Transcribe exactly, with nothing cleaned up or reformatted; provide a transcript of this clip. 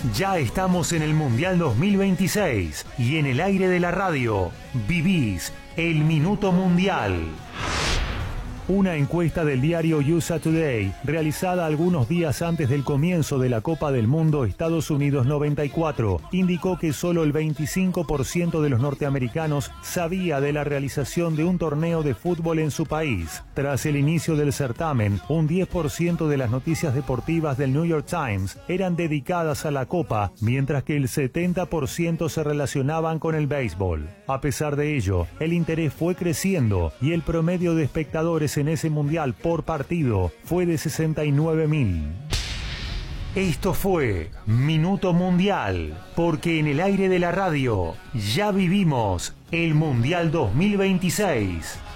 Ya estamos en el Mundial dos mil veintiséis y en el aire de la radio vivís el Minuto Mundial. Una encuesta del diario U S A Today, realizada algunos días antes del comienzo de la Copa del Mundo Estados Unidos noventa y cuatro, indicó que solo el veinticinco por ciento de los norteamericanos sabía de la realización de un torneo de fútbol en su país. Tras el inicio del certamen, un diez por ciento de las noticias deportivas del New York Times eran dedicadas a la Copa, mientras que el setenta por ciento se relacionaban con el béisbol. A pesar de ello, el interés fue creciendo y el promedio de espectadores en ese mundial por partido fue de sesenta y nueve mil. Esto fue Minuto Mundial, porque en el aire de la radio ya vivimos el Mundial dos mil veintiséis.